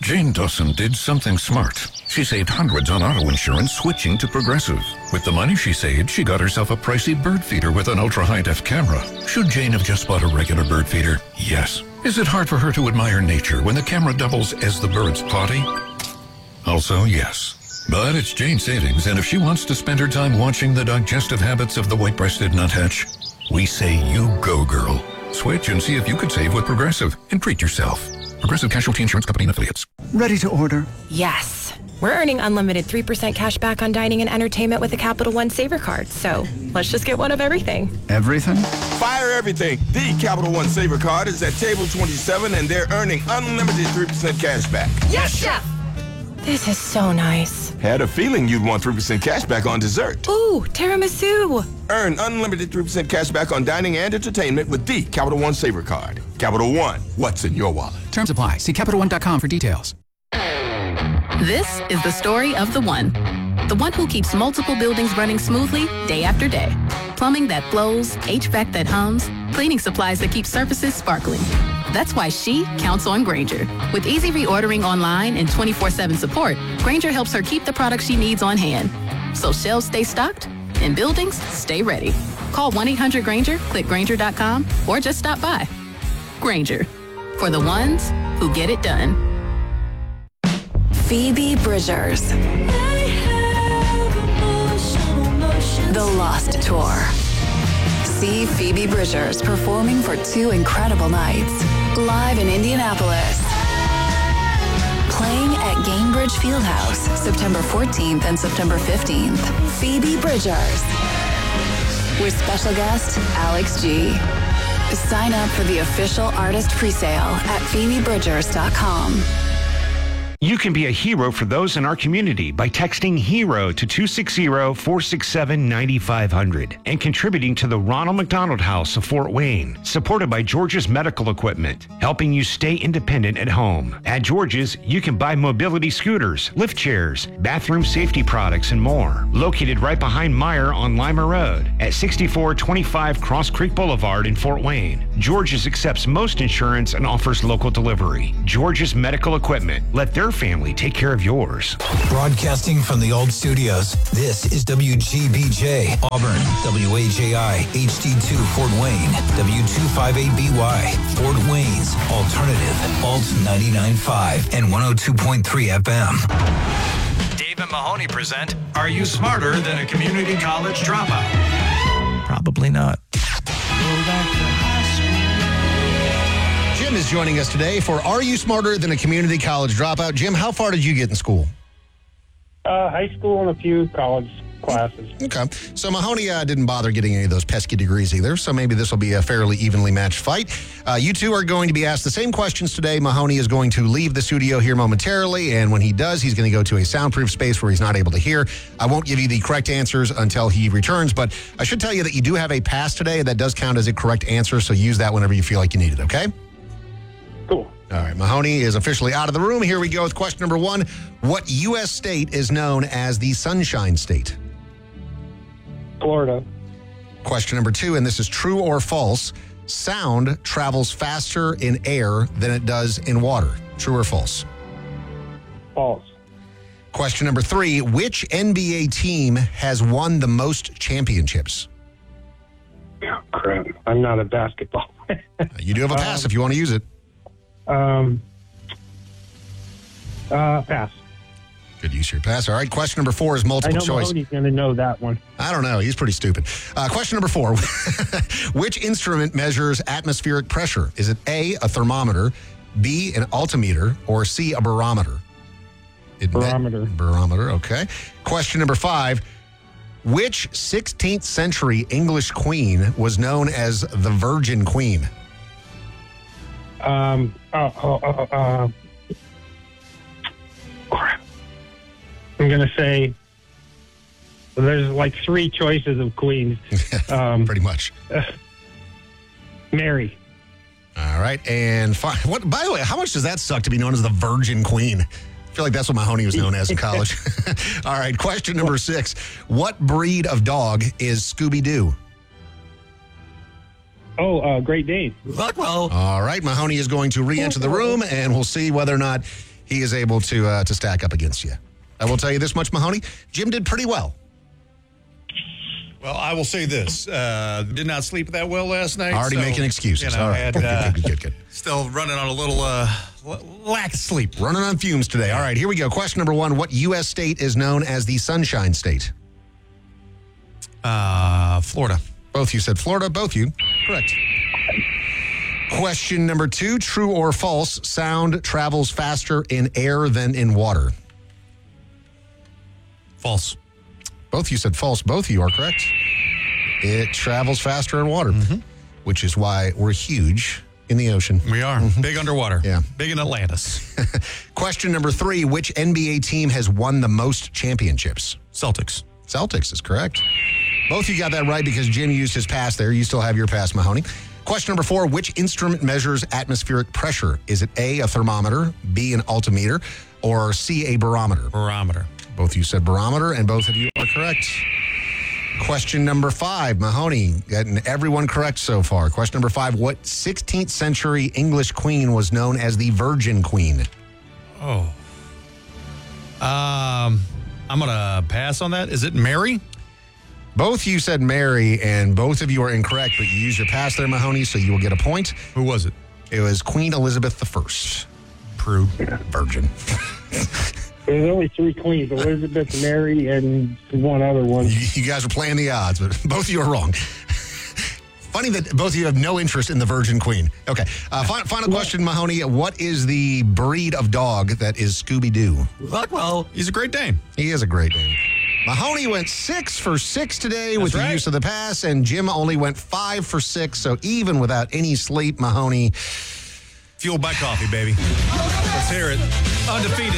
Jane Dawson did something smart. She saved hundreds on auto insurance switching to Progressive. With the money she saved, she got herself a pricey bird feeder with an ultra-high-def camera. Should Jane have just bought a regular bird feeder? Yes. Is it hard for her to admire nature when the camera doubles as the bird's potty? Also, yes. But it's Jane's savings, and if she wants to spend her time watching the digestive habits of the white-breasted nuthatch, we say you go, girl. Switch and see if you could save with Progressive and treat yourself. Progressive Casualty Insurance Company and Affiliates. Ready to order? Yes. We're earning unlimited 3% cash back on dining and entertainment with a Capital One Saver card. So let's just get one of everything. Everything? Fire everything. The Capital One Saver card is at table 27 and they're earning unlimited 3% cash back. Yes, Chef! This is so nice. Had a feeling you'd want 3% cash back on dessert. Ooh, tiramisu. Earn unlimited 3% cash back on dining and entertainment with the Capital One Saver card. Capital One, what's in your wallet? Terms apply. See CapitalOne.com for details. This is the story of the one. The one who keeps multiple buildings running smoothly day after day. Plumbing that flows, HVAC that hums, cleaning supplies that keep surfaces sparkling. That's why she counts on Grainger. With easy reordering online and 24/7 support, Grainger helps her keep the products she needs on hand. So shelves stay stocked and buildings stay ready. Call 1-800-GRAINGER, click Grainger.com, or just stop by. Grainger, for the ones who get it done. Phoebe Bridgers. The Lost Tour. See Phoebe Bridgers performing for 2 incredible nights. Live in Indianapolis. Playing at Gainbridge Fieldhouse, September 14th and September 15th. Phoebe Bridgers. With special guest, Alex G. Sign up for the official artist presale at PhoebeBridgers.com. You can be a hero for those in our community by texting HERO to 260-467-9500 and contributing to the Ronald McDonald House of Fort Wayne, supported by George's Medical Equipment, helping you stay independent at home. At George's, you can buy mobility scooters, lift chairs, bathroom safety products, and more. Located right behind Meyer on Lima Road at 6425 Cross Creek Boulevard in Fort Wayne. George's accepts most insurance and offers local delivery. George's Medical Equipment. Let their family take care of yours. Broadcasting from the old studios, this is WGBJ Auburn, WAJI HD2 Fort Wayne, W258BY Fort Wayne's Alternative Alt 99.5 and 102.3 FM. Dave and Mahoney present Are You Smarter Than a Community College Dropout? Probably not. Jim is joining us today for Are You Smarter Than a Community College Dropout? Jim, how far did you get in school? High school and a few college classes. Okay. So Mahoney didn't bother getting any of those pesky degrees either, so maybe this will be a fairly evenly matched fight. You two are going to be asked the same questions today. Mahoney is going to leave the studio here momentarily, and when he does, he's going to go to a soundproof space where he's not able to hear. I won't give you the correct answers until he returns, but I should tell you that you do have a pass today. That does count as a correct answer, so use that whenever you feel like you need it, okay? Cool. All right, Mahoney is officially out of the room. Here we go with question number 1. What U.S. state is known as the Sunshine State? Florida. Question number 2, and this is true or false. Sound travels faster in air than it does in water. True or false? False. Question number 3, which NBA team has won the most championships? Oh, crap. I'm not a basketball. You do have a pass if you want to use it. Pass. Good use of your pass. All right, question number 4 is multiple choice. I know Mahoney's going to know that one. I don't know. He's pretty stupid. Question number 4. Which instrument measures atmospheric pressure? Is it A, a thermometer, B, an altimeter, or C, a barometer? Barometer. Barometer, okay. Question number 5. Which 16th century English queen was known as the Virgin Queen? Crap. I'm going to say there's like 3 choices of queens. Pretty much. Mary. All right. And what? By the way, how much does that suck to be known as the Virgin Queen? I feel like that's what Mahoney was known as in college. All right. Question number 6. What breed of dog is Scooby-Doo? Great Dane. All right. Mahoney is going to re-enter the room, and we'll see whether or not he is able to stack up against you. I will tell you this much, Mahoney. Jim did pretty well. Well, I will say this. Did not sleep that well last night. Already making excuses. All right. Good. Still running on a little lack of sleep. Running on fumes today. All right, here we go. Question number 1. What U.S. state is known as the Sunshine State? Florida. Both you said Florida. Both you. Correct. Question number 2. True or false, sound travels faster in air than in water? False. Both you said false. Both of you are correct. It travels faster in water, which is why we're huge in the ocean. We are. Big underwater. Yeah. Big in Atlantis. Question number 3. Which NBA team has won the most championships? Celtics. Celtics is correct. Both of you got that right because Jim used his pass there. You still have your pass, Mahoney. Question number 4. Which instrument measures atmospheric pressure? Is it A, a thermometer, B, an altimeter, or C, a barometer? Barometer. Both of you said barometer, and both of you are correct. Question number 5. Mahoney, getting everyone correct so far. Question number 5. What 16th century English queen was known as the Virgin Queen? Oh. I'm going to pass on that. Is it Mary? Both you said Mary, and both of you are incorrect, but you used your pass there, Mahoney, so you will get a point. Who was it? It was Queen Elizabeth I. Prude. Virgin. There's only 3 queens, Elizabeth, Mary, and one other one. You guys are playing the odds, but both of you are wrong. Funny that both of you have no interest in the Virgin Queen. Okay, final question, Mahoney. What is the breed of dog that is Scooby-Doo? Well, he's a Great Dane. He is a Great Dane. Mahoney went 6 for 6 today with the use of the pass, and Jim only went 5 for 6, so even without any sleep, Mahoney... Fueled by coffee, baby. Let's hear it. Undefeated.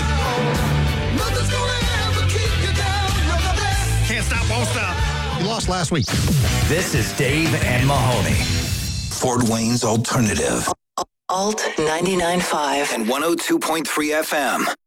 Can't stop, won't stop. You lost last week. This is Dave and Mahoney. Fort Wayne's Alternative. Alt 99.5 and 102.3 FM.